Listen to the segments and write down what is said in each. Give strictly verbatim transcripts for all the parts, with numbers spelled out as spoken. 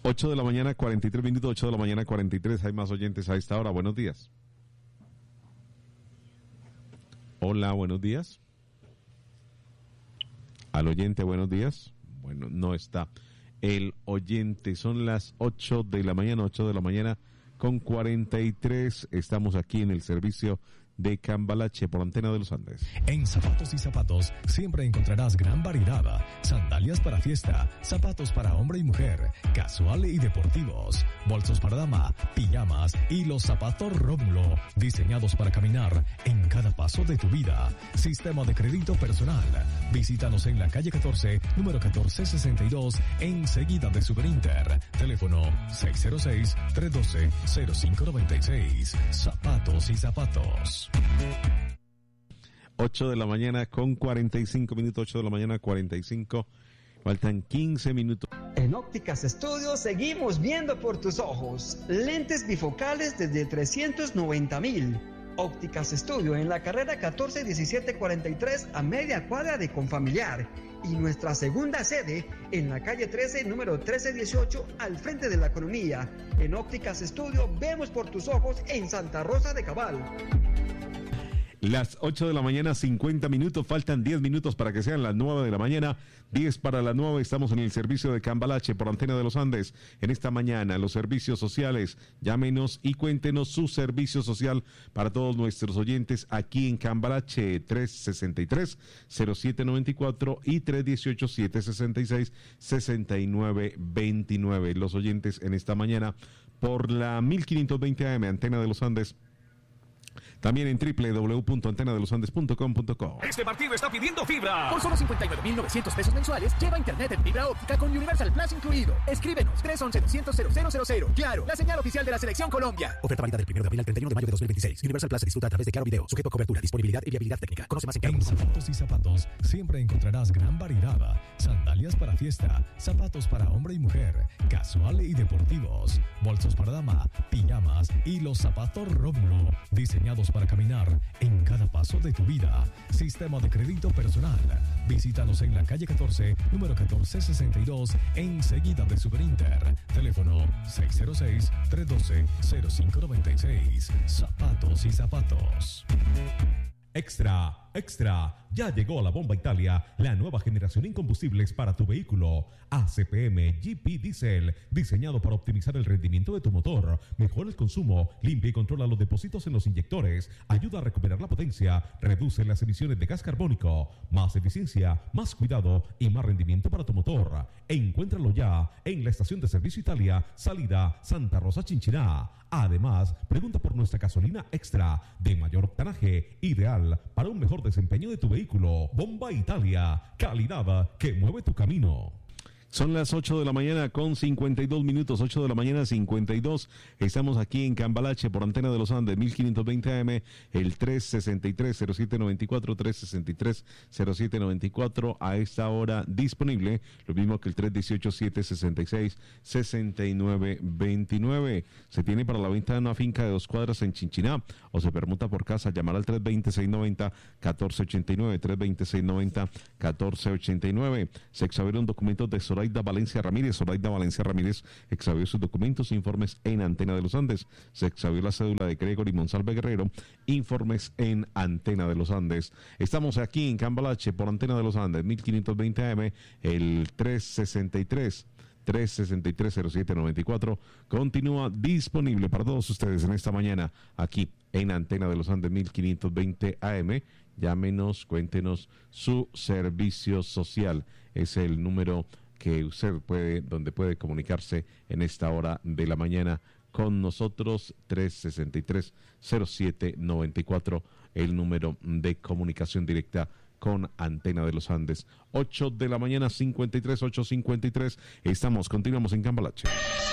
ocho de la mañana, cuarenta y tres minutos, ocho de la mañana, cuarenta y tres. Hay más oyentes a esta hora. Buenos días. Hola, buenos días. Al oyente, buenos días. Bueno, no está el oyente. Son las ocho de la mañana, ocho de la mañana con cuarenta y tres. Estamos aquí en el servicio de Cambalache por Antena de los Andes. En Zapatos y Zapatos siempre encontrarás gran variedad. Sandalias para fiesta, zapatos para hombre y mujer, casual y deportivos, bolsos para dama, pijamas y los zapatos Rómulo, diseñados para caminar en cada paso de tu vida. Sistema de crédito personal. Visítanos en la calle catorce, número catorce sesenta y dos, enseguida de Superinter. Teléfono seis cero seis, tres uno dos, cero cinco nueve seis. Zapatos y Zapatos. ocho de la mañana con cuarenta y cinco minutos, ocho de la mañana cuarenta y cinco, faltan quince minutos. En Ópticas Estudio seguimos viendo por tus ojos. Lentes bifocales desde trescientos noventa mil. Ópticas Estudio en la carrera catorce diecisiete cuarenta y tres a media cuadra de Confamiliar. Y nuestra segunda sede en la calle trece, número trece dieciocho, al frente de la economía. En Ópticas Estudio vemos por tus ojos en Santa Rosa de Cabal. Las ocho de la mañana, cincuenta minutos, faltan diez minutos para que sean las nueve de la mañana, diez para las nueve, estamos en el servicio de Cambalache por Antena de los Andes. En esta mañana, los servicios sociales, llámenos y cuéntenos su servicio social para todos nuestros oyentes aquí en Cambalache, tres sesenta y tres, cero siete noventa y cuatro y tres dieciocho, siete sesenta y seis, sesenta y nueve veintinueve. Los oyentes en esta mañana por la mil quinientos veinte A M, Antena de los Andes. También en doble u doble u doble u punto antena de los andes punto com punto co. Este partido está pidiendo fibra. Por solo cincuenta y nueve mil novecientos pesos mensuales, lleva internet en fibra óptica con Universal Plus incluido. Escríbenos tres once, doscientos, cero cero cero cero. Claro, la señal oficial de la Selección Colombia. Oferta válida del primero de abril al treinta y uno de mayo de dos mil veintiséis. Universal Plus se disfruta a través de Claro Video. Sujeto a cobertura, disponibilidad y viabilidad técnica. Conoce más en Claro. En Zapatos y Zapatos siempre encontrarás gran variedad. Sandalias para fiesta, zapatos para hombre y mujer, casual y deportivos, bolsos para dama, pijamas y los zapatos Rómulo, diseñados para caminar en cada paso de tu vida. Sistema de crédito personal. Visítanos en la calle catorce, número catorce sesenta y dos, enseguida de Superinter. Teléfono seis cero seis, tres uno dos, cero cinco nueve seis. Zapatos y Zapatos. Extra, extra, ya llegó la Bomba Italia, la nueva generación en combustibles para tu vehículo. A C P M G P Diesel, diseñado para optimizar el rendimiento de tu motor, mejora el consumo, limpia y controla los depósitos en los inyectores, ayuda a recuperar la potencia, reduce las emisiones de gas carbónico, más eficiencia, más cuidado y más rendimiento para tu motor. Encuéntralo ya en la estación de servicio Italia, salida Santa Rosa Chinchiná. Además, pregunta por nuestra gasolina extra de mayor octanaje, ideal para un mejor desempeño de tu vehículo. Bomba Italia, calidad que mueve tu camino. Son las ocho de la mañana con cincuenta y dos minutos, ocho de la mañana cincuenta y dos. Estamos aquí en Cambalache por Antena de los Andes, mil quinientos veinte A M, el tres sesenta y tres, cero siete noventa y cuatro, tres sesenta y tres, cero siete noventa y cuatro, a esta hora disponible, lo mismo que el tres dieciocho, siete sesenta y seis, sesenta y nueve veintinueve. Se tiene para la venta de una finca de dos cuadras en Chinchiná o se permuta por casa. Llamar al tres veinte, seiscientos noventa, catorce ochenta y nueve, tres veinte, seiscientos noventa, catorce ochenta y nueve. Se exhibieron documentos de Zoraida Valencia Ramírez. Zoraida Valencia Ramírez exhibió sus documentos e informes en Antena de los Andes. Se exhibió la cédula de Gregory Monsalve Guerrero. Informes en Antena de los Andes. Estamos aquí en Cambalache por Antena de los Andes, mil quinientos veinte A M, el tres sesenta y tres, tres sesenta y tres, cero siete noventa y cuatro. Continúa disponible para todos ustedes en esta mañana aquí en Antena de los Andes, mil quinientos veinte A M. Llámenos, cuéntenos su servicio social. Es el número que usted puede, donde puede comunicarse en esta hora de la mañana con nosotros, tres sesenta y tres, cero siete noventa y cuatro, el número de comunicación directa con Antena de los Andes. ocho de la mañana, cincuenta y tres, ocho cincuenta y tres. Estamos, continuamos en Cambalache.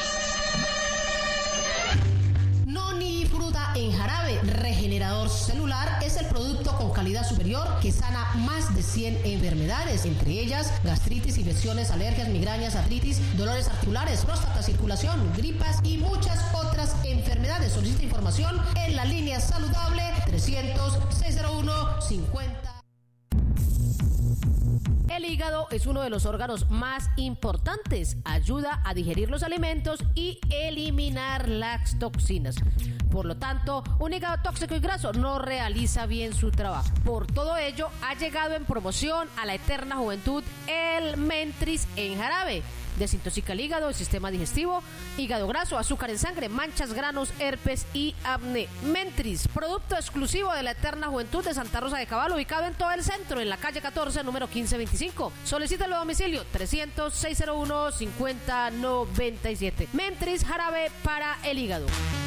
Noni fruta en jarabe, regenerador celular, es el producto con calidad superior que sana más de cien enfermedades, entre ellas gastritis, infecciones, alergias, migrañas, artritis, dolores articulares, próstata, circulación, gripas y muchas otras enfermedades. Solicita información en la línea saludable trescientos, seiscientos uno, cincuenta. El hígado es uno de los órganos más importantes. Ayuda a digerir los alimentos y eliminar las toxinas. Por lo tanto, un hígado tóxico y graso no realiza bien su trabajo. Por todo ello, ha llegado en promoción a la eterna juventud el Mentris en jarabe. Desintoxica el hígado, el sistema digestivo, hígado graso, azúcar en sangre, manchas, granos, herpes y acné. Mentris, producto exclusivo de la eterna juventud de Santa Rosa de Cabal, ubicado en todo el centro, en la calle catorce, número quince veinticinco. Solicítalo a domicilio trescientos, seiscientos uno, cincuenta noventa y siete. Mentris, jarabe para el hígado.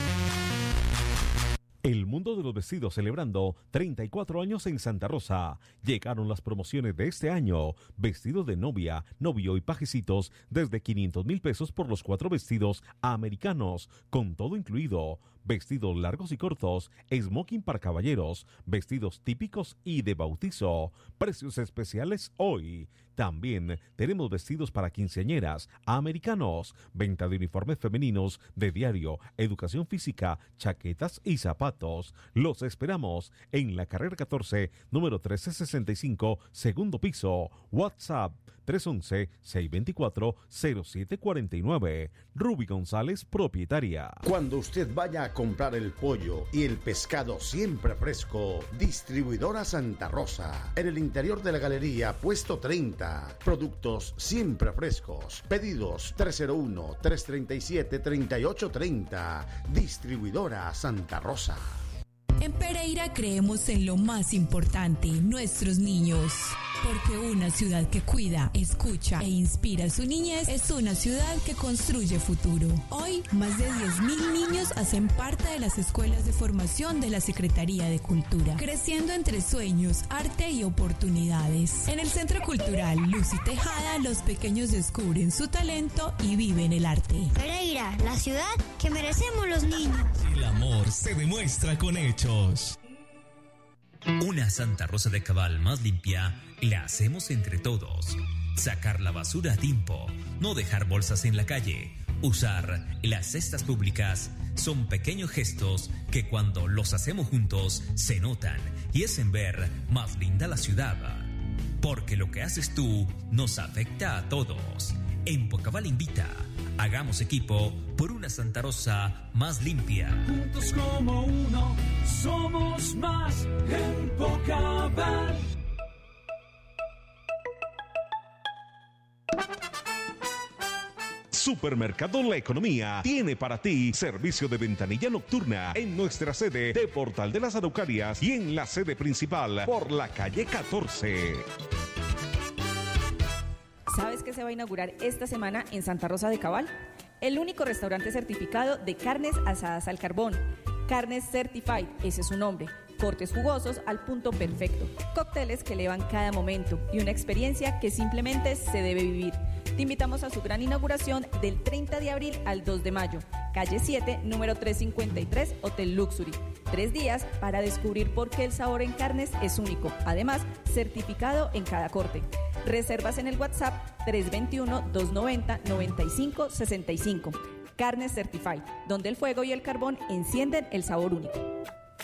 El mundo de los vestidos celebrando treinta y cuatro años en Santa Rosa. Llegaron las promociones de este año. Vestidos de novia, novio y pajecitos desde quinientos mil pesos por los cuatro vestidos americanos, con todo incluido. Vestidos largos y cortos, smoking para caballeros, vestidos típicos y de bautizo. Precios especiales hoy. También tenemos vestidos para quinceañeras americanos, venta de uniformes femeninos de diario, educación física, chaquetas y zapatos. Los esperamos en la carrera catorce, número trece sesenta y cinco, segundo piso. WhatsApp tres once, seiscientos veinticuatro, cero siete cuarenta y nueve. Ruby González, propietaria. Cuando usted vaya a comprar el pollo y el pescado siempre fresco, Distribuidora Santa Rosa. En el interior de la galería, puesto treinta. Productos siempre frescos. Pedidos tres cero uno, tres tres siete, tres ocho tres cero. Distribuidora Santa Rosa. En Pereira creemos en lo más importante, nuestros niños. Porque una ciudad que cuida, escucha e inspira a su niñez es una ciudad que construye futuro. Hoy, más de diez mil niños hacen parte de las escuelas de formación de la Secretaría de Cultura, creciendo entre sueños, arte y oportunidades. En el Centro Cultural Luz y Tejada, los pequeños descubren su talento y viven el arte. Pereira, la ciudad que merecemos los niños. El amor se demuestra con hechos. Una Santa Rosa de Cabal más limpia la hacemos entre todos. Sacar la basura a tiempo, no dejar bolsas en la calle, usar las cestas públicas son pequeños gestos que cuando los hacemos juntos se notan y hacen ver más linda la ciudad. Porque lo que haces tú nos afecta a todos. Empocabal invita. Hagamos equipo por una Santa Rosa más limpia. Juntos como uno, somos más Empocabal. Supermercado La Economía tiene para ti servicio de ventanilla nocturna en nuestra sede de Portal de las Araucarias y en la sede principal por la calle catorce. ¿Sabes qué se va a inaugurar esta semana en Santa Rosa de Cabal? El único restaurante certificado de carnes asadas al carbón. Carnes Certified, ese es su nombre. Cortes jugosos al punto perfecto. Cócteles que elevan cada momento y una experiencia que simplemente se debe vivir. Te invitamos a su gran inauguración del treinta de abril al dos de mayo. Calle siete, número trescientos cincuenta y tres, Hotel Luxury. Tres días para descubrir por qué el sabor en carnes es único. Además, certificado en cada corte. Reservas en el WhatsApp tres dos uno, dos nueve cero, nueve cinco seis cinco. Carnes Certified, donde el fuego y el carbón encienden el sabor único.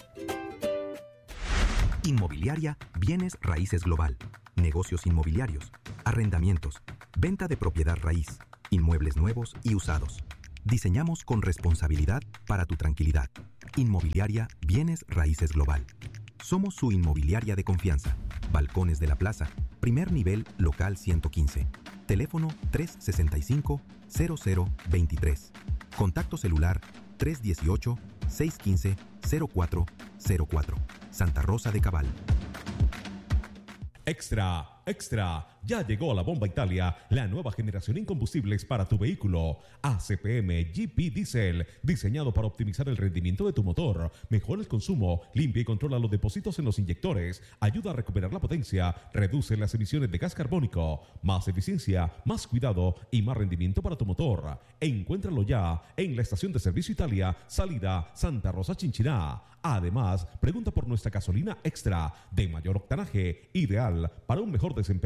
Inmobiliaria Bienes Raíces Global. Negocios inmobiliarios, arrendamientos, venta de propiedad raíz, inmuebles nuevos y usados. Diseñamos con responsabilidad para tu tranquilidad. Inmobiliaria Bienes Raíces Global. Somos su inmobiliaria de confianza. Balcones de la Plaza, primer nivel, local ciento quince. Teléfono tres seis cinco, cero cero veintitrés. Contacto celular tres uno ocho, seis uno cinco, cero cuatro cero cuatro. Santa Rosa de Cabal. Extra, extra, ya llegó a la Bomba Italia la nueva generación en combustibles para tu vehículo. A C P M G P Diesel, diseñado para optimizar el rendimiento de tu motor, mejora el consumo, limpia y controla los depósitos en los inyectores, ayuda a recuperar la potencia, reduce las emisiones de gas carbónico, más eficiencia, más cuidado y más rendimiento para tu motor. Encuéntralo ya en la estación de servicio Italia, salida Santa Rosa Chinchiná. Además, pregunta por nuestra gasolina extra de mayor octanaje, ideal para un mejor desempeño de tu vehículo.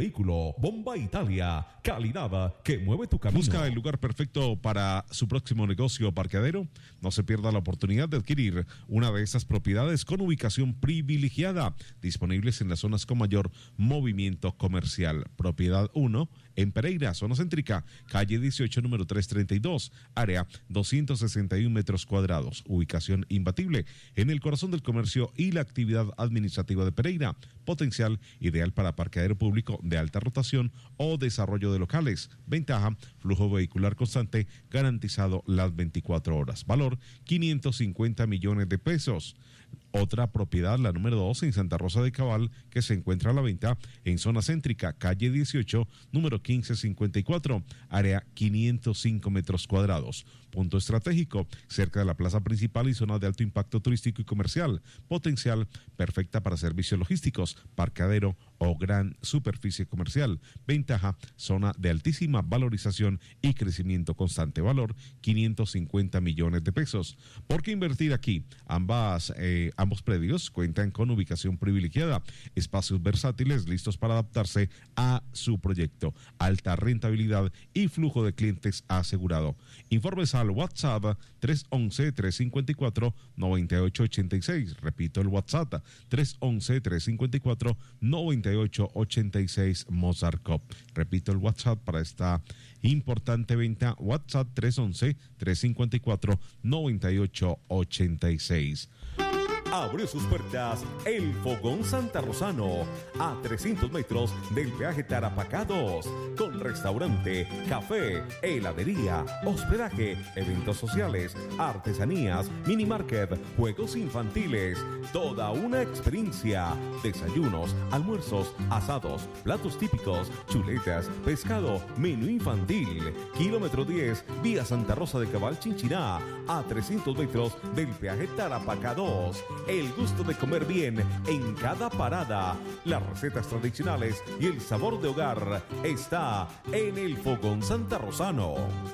vehículo. Bomba Italia, calidad que mueve tu camino. ¿Busca el lugar perfecto para su próximo negocio o parqueadero? No se pierda la oportunidad de adquirir una de estas propiedades con ubicación privilegiada, disponibles en las zonas con mayor movimiento comercial. Propiedad uno, en Pereira, zona céntrica, calle dieciocho, número trescientos treinta y dos, área doscientos sesenta y uno metros cuadrados, ubicación imbatible en el corazón del comercio y la actividad administrativa de Pereira, potencial ideal para parqueadero público de alta rotación o desarrollo de locales. Ventaja, flujo vehicular constante garantizado las veinticuatro horas. Valor, quinientos cincuenta millones de pesos. Otra propiedad, la número dos, en Santa Rosa de Cabal, que se encuentra a la venta en zona céntrica, calle dieciocho, número quince cincuenta y cuatro, área quinientos cinco metros cuadrados. Punto estratégico, cerca de la plaza principal y zona de alto impacto turístico y comercial. Potencial, perfecta para servicios logísticos, parqueadero o gran superficie comercial. Ventaja, zona de altísima valorización y crecimiento constante. Valor, quinientos cincuenta millones de pesos. ¿Por qué invertir aquí? Ambas, eh, ambos predios cuentan con ubicación privilegiada, espacios versátiles listos para adaptarse a su proyecto, alta rentabilidad y flujo de clientes asegurado. Informes al WhatsApp tres once, trescientos cincuenta y cuatro, noventa y ocho ochenta y seis. Repito el WhatsApp, tres once, trescientos cincuenta y cuatro, noventa y ocho ochenta y seis Mozart Cop. Repito el WhatsApp para esta importante venta, WhatsApp tres once, trescientos cincuenta y cuatro, noventa y ocho ochenta y seis. Abrió sus puertas el Fogón Santa Rosano, a trescientos metros del peaje Tarapacá dos, con restaurante, café, heladería, hospedaje, eventos sociales, artesanías, mini market, juegos infantiles, toda una experiencia, desayunos, almuerzos, asados, platos típicos, chuletas, pescado, menú infantil, kilómetro diez, vía Santa Rosa de Cabal Chinchiná, a trescientos metros del peaje Tarapacá dos. El gusto de comer bien en cada parada, las recetas tradicionales y el sabor de hogar está en el Fogón Santa Rosano.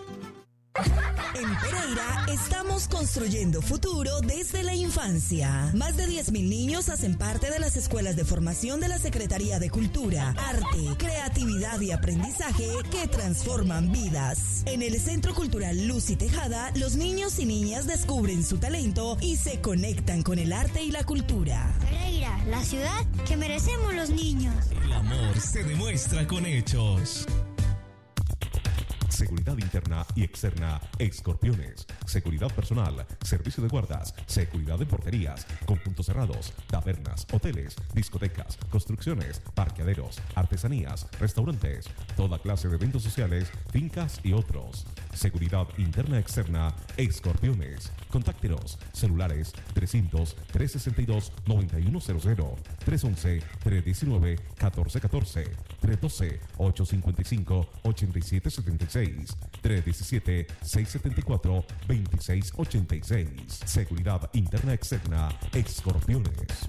En Pereira estamos construyendo futuro desde la infancia. Más de diez mil niños hacen parte de las escuelas de formación de la Secretaría de Cultura, Arte, Creatividad y Aprendizaje que transforman vidas. En el Centro Cultural Luz y Tejada, los niños y niñas descubren su talento y se conectan con el arte y la cultura. Pereira, la ciudad que merecemos los niños. El amor se demuestra con hechos. Seguridad interna y externa, Escorpiones. Seguridad personal, servicio de guardas, seguridad en porterías, con puntos cerrados, tabernas, hoteles, discotecas, construcciones, parqueaderos, artesanías, restaurantes, toda clase de eventos sociales, fincas y otros. Seguridad interna externa, Escorpiones. Contáctenos, celulares trescientos, trescientos sesenta y dos, noventa y uno cero cero, trescientos once, trescientos diecinueve, catorce catorce, trescientos doce, ochocientos cincuenta y cinco, ochenta y siete setenta y seis, trescientos diecisiete, seiscientos setenta y cuatro, veintiséis ochenta y seis. Seguridad interna externa, Escorpiones.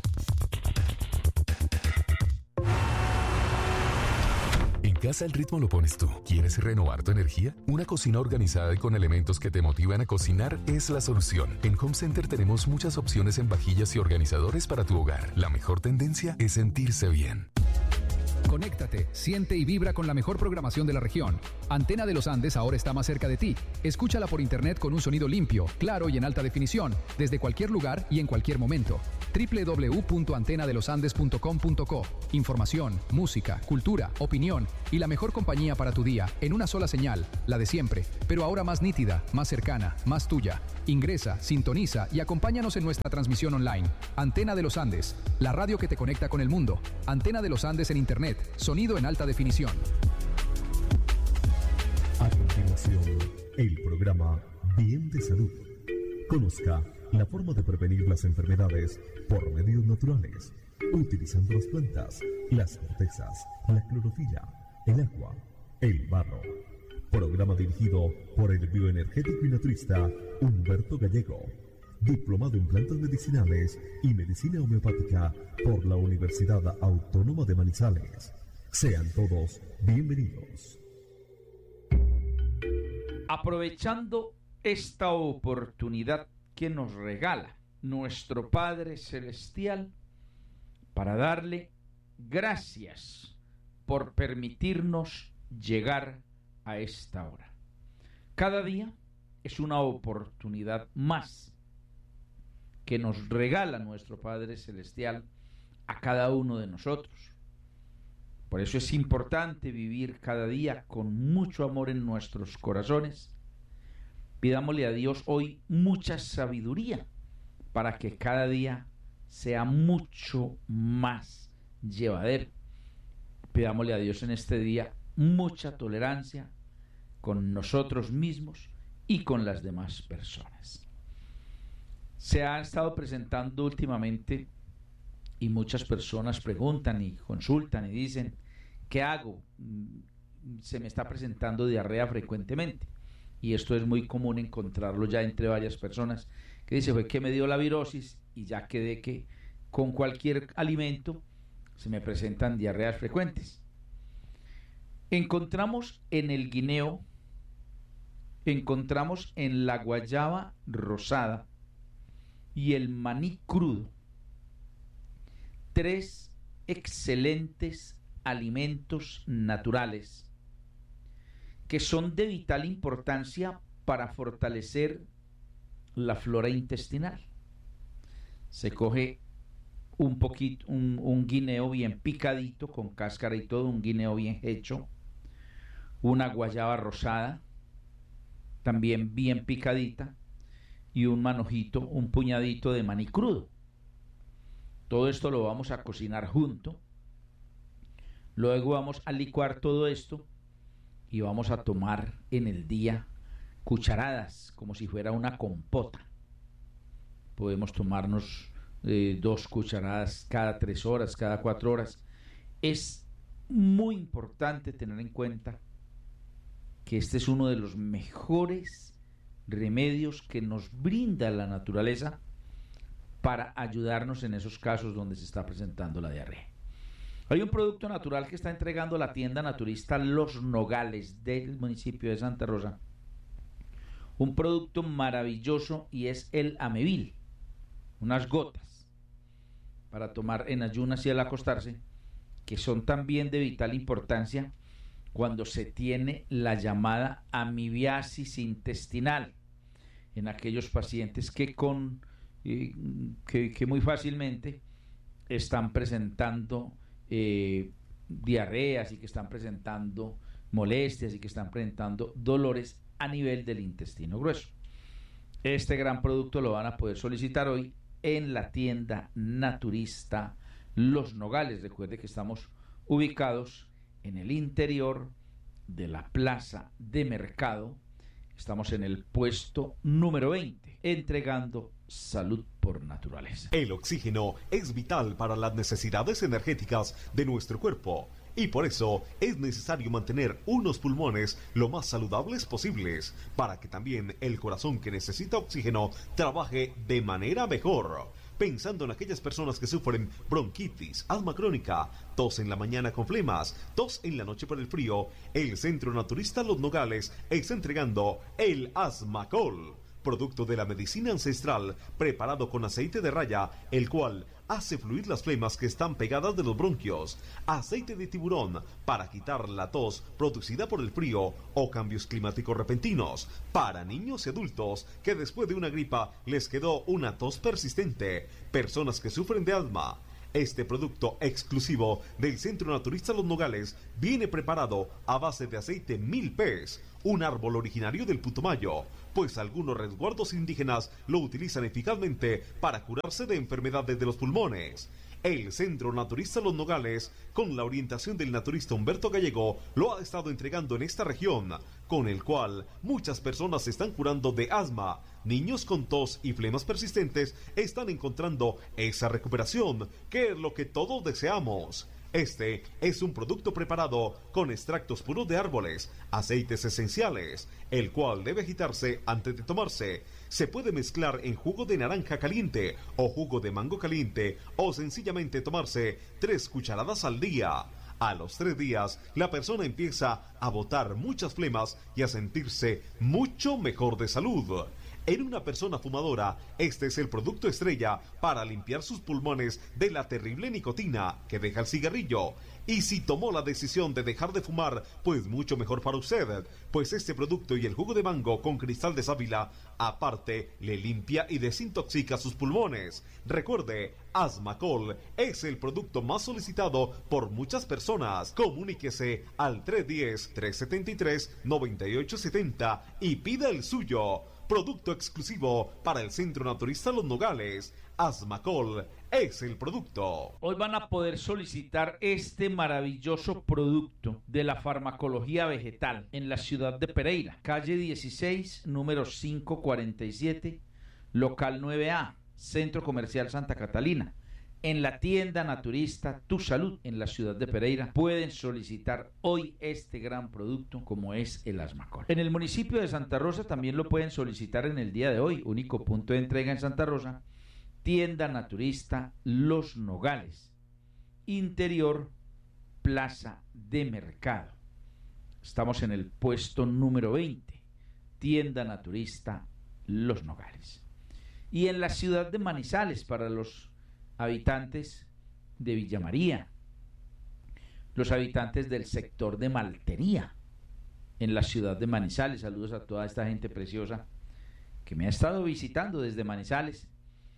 En casa el ritmo lo pones tú. ¿Quieres renovar tu energía? Una cocina organizada y con elementos que te motivan a cocinar es la solución. En Home Center tenemos muchas opciones en vajillas y organizadores para tu hogar. La mejor tendencia es sentirse bien. Conéctate, siente y vibra con la mejor programación de la región. Antena de los Andes ahora está más cerca de ti. Escúchala por internet con un sonido limpio, claro y en alta definición, desde cualquier lugar y en cualquier momento. doble u doble u doble u punto antena de los andes punto com punto co. Información, música, cultura, opinión y la mejor compañía para tu día en una sola señal, la de siempre, pero ahora más nítida, más cercana, más tuya. Ingresa, sintoniza y acompáñanos en nuestra transmisión online. Antena de los Andes, la radio que te conecta con el mundo. Antena de los Andes en internet, sonido en alta definición. A continuación, el programa Bien de Salud. Conozca la forma de prevenir las enfermedades por medios naturales, utilizando las plantas, las cortezas, la clorofila, el agua, el barro. Programa dirigido por el bioenergético y naturista Humberto Gallego, diplomado en plantas medicinales y medicina homeopática por la Universidad Autónoma de Manizales. Sean todos bienvenidos. Aprovechando esta oportunidad que nos regala nuestro Padre Celestial para darle gracias por permitirnos llegar a esta hora. Cada día es una oportunidad más que nos regala nuestro Padre Celestial a cada uno de nosotros. Por eso es importante vivir cada día con mucho amor en nuestros corazones. Pidámosle a Dios hoy mucha sabiduría para que cada día sea mucho más llevadero. Pidámosle a Dios en este día mucha tolerancia con nosotros mismos y con las demás personas. Se ha estado presentando últimamente y muchas personas preguntan y consultan y dicen, ¿qué hago? Se me está presentando diarrea frecuentemente. Y esto es muy común encontrarlo ya entre varias personas que dicen, fue que me dio la virosis y ya quedé que con cualquier alimento se me presentan diarreas frecuentes. Encontramos en el guineo, encontramos en la guayaba rosada y el maní crudo tres excelentes alimentos naturales que son de vital importancia para fortalecer la flora intestinal. Se coge un poquito, un, un guineo bien picadito, con cáscara y todo, un guineo bien hecho, una guayaba rosada, también bien picadita, y un manojito, un puñadito de maní crudo. Todo esto lo vamos a cocinar junto. Luego vamos a licuar todo esto y vamos a tomar en el día cucharadas, como si fuera una compota. Podemos tomarnos eh, dos cucharadas cada tres horas, cada cuatro horas. Es muy importante tener en cuenta que este es uno de los mejores remedios que nos brinda la naturaleza para ayudarnos en esos casos donde se está presentando la diarrea. Hay un producto natural que está entregando la tienda naturista Los Nogales del municipio de Santa Rosa. Un producto maravilloso y es el Amevil. Unas gotas para tomar en ayunas y al acostarse, que son también de vital importancia cuando se tiene la llamada amibiasis intestinal en aquellos pacientes que con eh, que, que muy fácilmente están presentando Eh, diarreas y que están presentando molestias y que están presentando dolores a nivel del intestino grueso. Este gran producto lo van a poder solicitar hoy en la tienda naturista Los Nogales. Recuerde que estamos ubicados en el interior de la plaza de mercado. Estamos en el puesto número veinte, entregando salud por naturaleza. El oxígeno es vital para las necesidades energéticas de nuestro cuerpo y por eso es necesario mantener unos pulmones lo más saludables posibles para que también el corazón que necesita oxígeno trabaje de manera mejor. Pensando en aquellas personas que sufren bronquitis, asma crónica, tos en la mañana con flemas, tos en la noche por el frío, el Centro Naturista Los Nogales está entregando el Asmacol, producto de la medicina ancestral preparado con aceite de raya, el cual hace fluir las flemas que están pegadas de los bronquios, aceite de tiburón para quitar la tos producida por el frío o cambios climáticos repentinos, para niños y adultos que después de una gripa les quedó una tos persistente, personas que sufren de asma. Este producto exclusivo del Centro Naturista Los Nogales viene preparado a base de aceite milpés, un árbol originario del Putumayo, pues algunos resguardos indígenas lo utilizan eficazmente para curarse de enfermedades de los pulmones. El Centro Naturista Los Nogales, con la orientación del naturista Humberto Gallego, lo ha estado entregando en esta región, con el cual muchas personas se están curando de asma. Niños con tos y flemas persistentes están encontrando esa recuperación, que es lo que todos deseamos. Este es un producto preparado con extractos puros de árboles, aceites esenciales, el cual debe agitarse antes de tomarse. Se puede mezclar en jugo de naranja caliente o jugo de mango caliente o sencillamente tomarse tres cucharadas al día. A los tres días, la persona empieza a botar muchas flemas y a sentirse mucho mejor de salud. En una persona fumadora, este es el producto estrella para limpiar sus pulmones de la terrible nicotina que deja el cigarrillo. Y si tomó la decisión de dejar de fumar, pues mucho mejor para usted, pues este producto y el jugo de mango con cristal de sábila, aparte, le limpia y desintoxica sus pulmones. Recuerde, Asmacol es el producto más solicitado por muchas personas. Comuníquese al tres uno cero, tres siete tres, nueve ocho siete cero y pida el suyo. Producto exclusivo para el Centro Naturista Los Nogales. Asmacol es el producto. Hoy van a poder solicitar este maravilloso producto de la farmacología vegetal en la ciudad de Pereira, calle dieciséis, número quinientos cuarenta y siete, local nueve A, Centro Comercial Santa Catalina. En la tienda naturista Tu Salud en la ciudad de Pereira pueden solicitar hoy este gran producto como es el Asmacol. En el municipio de Santa Rosa también lo pueden solicitar en el día de hoy, único punto de entrega en Santa Rosa, tienda naturista Los Nogales, interior Plaza de Mercado. Estamos en el puesto número veinte, tienda naturista Los Nogales. Y en la ciudad de Manizales para los habitantes de Villa María, los habitantes del sector de Maltería, en la ciudad de Manizales. Saludos a toda esta gente preciosa que me ha estado visitando desde Manizales,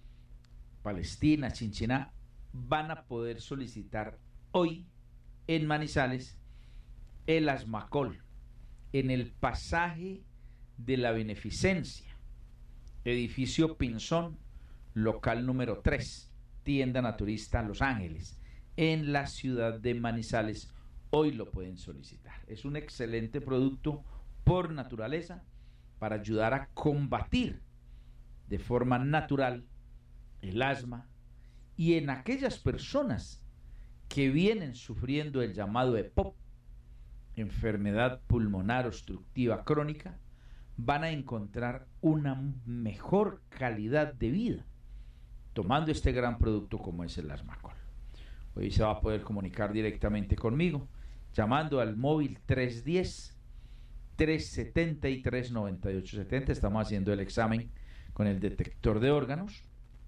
Palestina, Chinchiná. Van a poder solicitar hoy en Manizales el Asmacol en el pasaje de la Beneficencia, edificio Pinzón, local número tres, tienda naturista Los Ángeles, en la ciudad de Manizales. Hoy lo pueden solicitar. Es un excelente producto por naturaleza para ayudar a combatir de forma natural el asma, y en aquellas personas que vienen sufriendo el llamado E P O P, enfermedad pulmonar obstructiva crónica, van a encontrar una mejor calidad de vida tomando este gran producto como es el Asmacol. Hoy se va a poder comunicar directamente conmigo llamando al móvil tres uno cero, tres siete tres, nueve ocho siete cero. Estamos haciendo el examen con el detector de órganos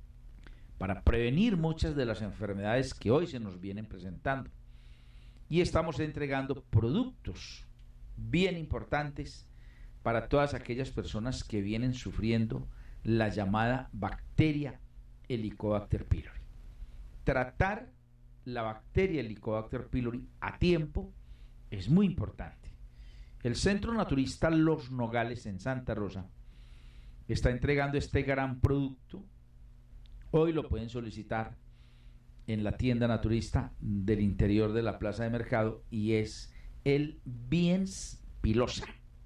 para prevenir muchas de las enfermedades que hoy se nos vienen presentando. Y estamos entregando productos bien importantes para todas aquellas personas que vienen sufriendo la llamada bacteria Helicobacter pylori. Tratar la bacteria Helicobacter pylori a tiempo es muy importante. El Centro Naturista Los Nogales en Santa Rosa está entregando este gran producto. Hoy lo pueden solicitar en la tienda naturista del interior de la Plaza de Mercado y es el Biens pilosa.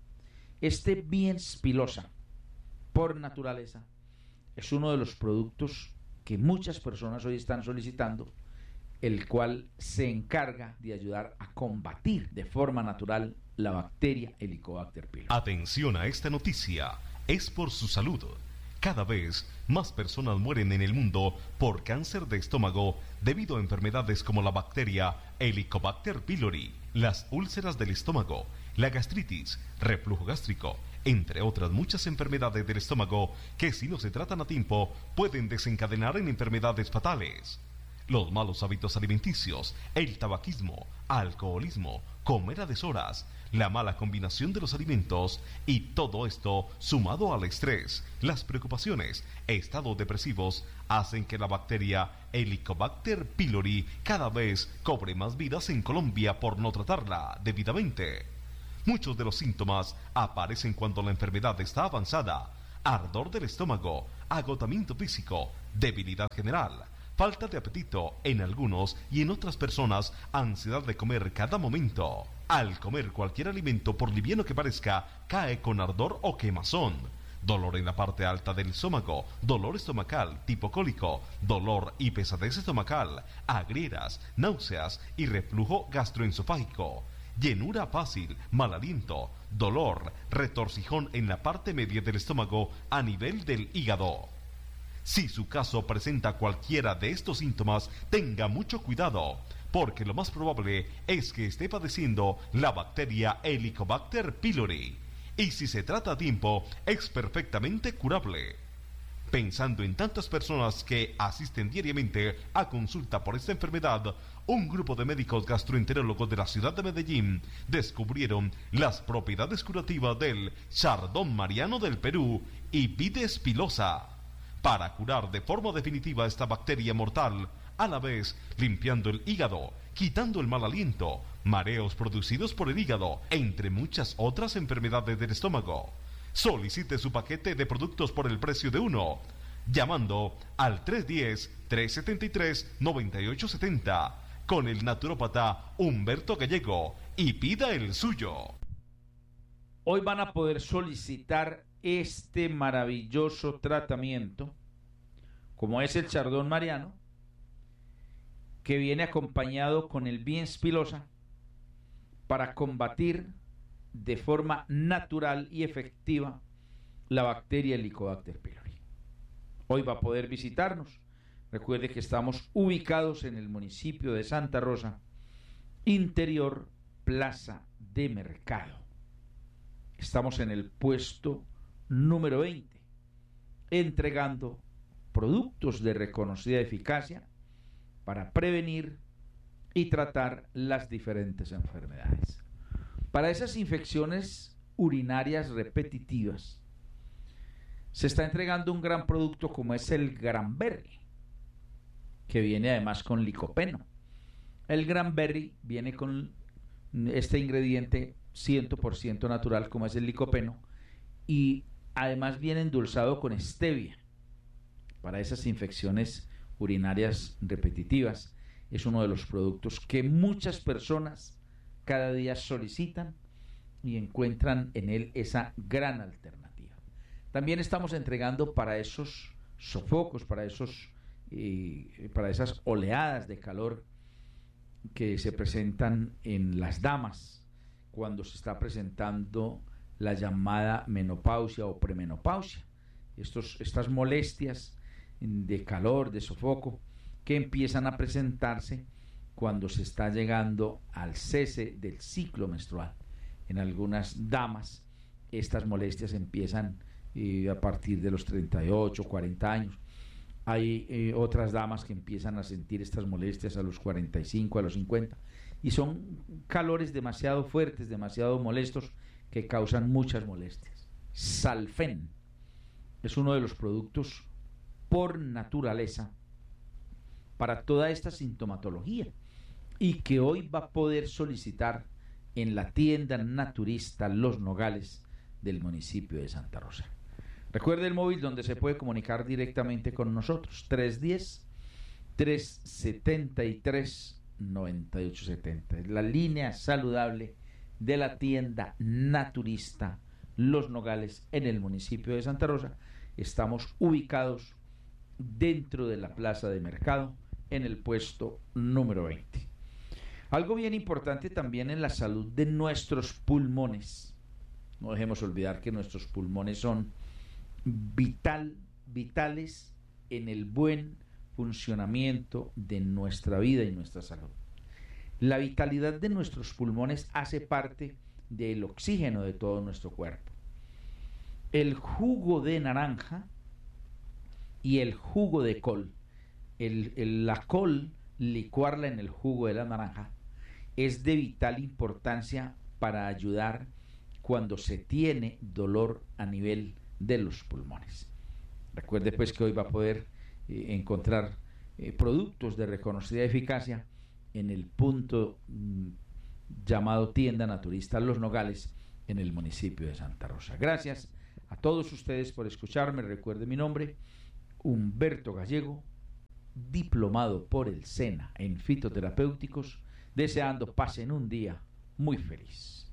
Este Biens pilosa, por naturaleza, es uno de los productos que muchas personas hoy están solicitando, el cual se encarga de ayudar a combatir de forma natural la bacteria Helicobacter pylori. Atención a esta noticia, es por su salud. Cada vez más personas mueren en el mundo por cáncer de estómago debido a enfermedades como la bacteria Helicobacter pylori, las úlceras del estómago, la gastritis, reflujo gástrico, entre otras muchas enfermedades del estómago que, si no se tratan a tiempo, pueden desencadenar en enfermedades fatales. Los malos hábitos alimenticios, el tabaquismo, alcoholismo, comer a deshoras, la mala combinación de los alimentos y todo esto sumado al estrés, las preocupaciones, estados depresivos, hacen que la bacteria Helicobacter pylori cada vez cobre más vidas en Colombia por no tratarla debidamente. Muchos de los síntomas aparecen cuando la enfermedad está avanzada: ardor del estómago, agotamiento físico, debilidad general, falta de apetito en algunos y en otras personas, ansiedad de comer cada momento. Al comer cualquier alimento, por liviano que parezca, cae con ardor o quemazón. Dolor en la parte alta del estómago, dolor estomacal tipo cólico, dolor y pesadez estomacal, agrieras, náuseas y reflujo gastroesofágico. Llenura fácil, mal aliento, dolor, retorcijón en la parte media del estómago a nivel del hígado. Si su caso presenta cualquiera de estos síntomas, tenga mucho cuidado, porque lo más probable es que esté padeciendo la bacteria Helicobacter pylori. Y si se trata a tiempo, es perfectamente curable. Pensando en tantas personas que asisten diariamente a consulta por esta enfermedad, un grupo de médicos gastroenterólogos de la ciudad de Medellín descubrieron las propiedades curativas del Chardón Mariano del Perú y Vides pilosa para curar de forma definitiva esta bacteria mortal, a la vez limpiando el hígado, quitando el mal aliento, mareos producidos por el hígado, entre muchas otras enfermedades del estómago. Solicite su paquete de productos por el precio de uno, llamando al tres uno cero, tres siete tres, nueve ocho siete cero con el naturópata Humberto Gallego y pida el suyo. Hoy van a poder solicitar este maravilloso tratamiento, como es el Chardón Mariano, que viene acompañado con el Vides pilosa para combatir de forma natural y efectiva la bacteria Helicobacter pylori. Hoy va a poder visitarnos. Recuerde que estamos ubicados en el municipio de Santa Rosa, interior Plaza de Mercado. Estamos en el puesto número veinte, entregando productos de reconocida eficacia para prevenir y tratar las diferentes enfermedades. Para esas infecciones urinarias repetitivas, se está entregando un gran producto como es el Granberry, que viene además con licopeno. El Granberry viene con este ingrediente cien por ciento natural como es el licopeno, y además viene endulzado con stevia. Para esas infecciones urinarias repetitivas es uno de los productos que muchas personas cada día solicitan y encuentran en él esa gran alternativa. También estamos entregando para esos sofocos, para esos eh, para esas oleadas de calor que se presentan en las damas cuando se está presentando la llamada menopausia o premenopausia. Estos, estas molestias de calor, de sofoco, que empiezan a presentarse cuando se está llegando al cese del ciclo menstrual. En algunas damas estas molestias empiezan eh, a partir de los treinta y ocho, cuarenta años. Hay eh, otras damas que empiezan a sentir estas molestias a los cuarenta y cinco, a los cincuenta, y son calores demasiado fuertes, demasiado molestos, que causan muchas molestias. Salfen es uno de los productos por naturaleza para toda esta sintomatología y que hoy va a poder solicitar en la tienda naturista Los Nogales del municipio de Santa Rosa. Recuerde el móvil donde se puede comunicar directamente con nosotros, tres uno cero, tres siete tres, nueve ocho siete cero. Es la línea saludable de la tienda naturista Los Nogales en el municipio de Santa Rosa. Estamos ubicados dentro de la plaza de mercado en el puesto número veinte. Algo bien importante también en la salud de nuestros pulmones. No dejemos olvidar que nuestros pulmones son vital, vitales en el buen funcionamiento de nuestra vida y nuestra salud. La vitalidad de nuestros pulmones hace parte del oxígeno de todo nuestro cuerpo. El jugo de naranja y el jugo de col, el, el, la col, licuarla en el jugo de la naranja, es de vital importancia para ayudar cuando se tiene dolor a nivel de los pulmones. Recuerde pues que hoy va a poder eh, encontrar eh, productos de reconocida eficacia en el punto mm, llamado Tienda Naturista Los Nogales en el municipio de Santa Rosa. Gracias a todos ustedes por escucharme. Recuerde mi nombre, Humberto Gallego, diplomado por el SENA en fitoterapéuticos, deseando pasen un día muy feliz.